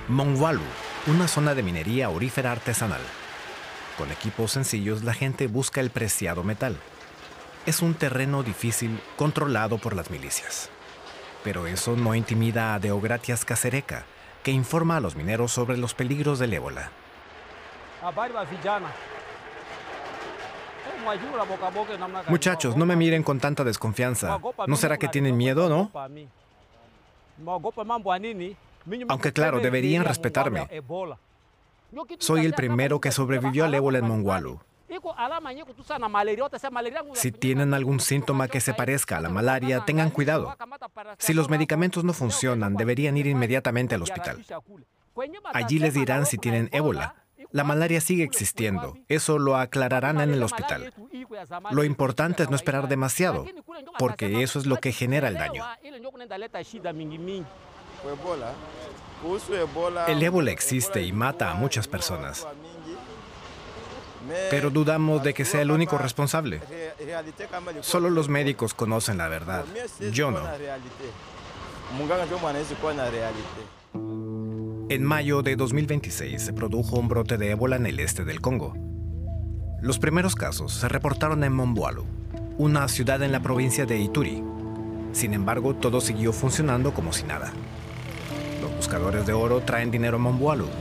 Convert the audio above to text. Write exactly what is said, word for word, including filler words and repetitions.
Mongualu, una zona de minería aurífera artesanal. Con equipos sencillos, la gente busca el preciado metal. Es un terreno difícil controlado por las milicias. Pero eso no intimida a Deogratias Casereca, que informa a los mineros sobre los peligros del ébola. Muchachos, no me miren con tanta desconfianza. ¿No será que tienen miedo, no? Aunque claro, deberían respetarme. Soy el primero que sobrevivió al ébola en Mongualu. Si tienen algún síntoma que se parezca a la malaria, tengan cuidado. Si los medicamentos no funcionan, deberían ir inmediatamente al hospital. Allí les dirán si tienen ébola. La malaria sigue existiendo. Eso lo aclararán en el hospital. Lo importante es no esperar demasiado, porque eso es lo que genera el daño. El ébola existe y mata a muchas personas. Pero dudamos de que sea el único responsable. Solo los médicos conocen la verdad. Yo no. En mayo de dos mil veintiséis se produjo un brote de ébola en el este del Congo. Los primeros casos se reportaron en Mongualu, una ciudad en la provincia de Ituri. Sin embargo, todo siguió funcionando como si nada. Los buscadores de oro traen dinero a Mongualu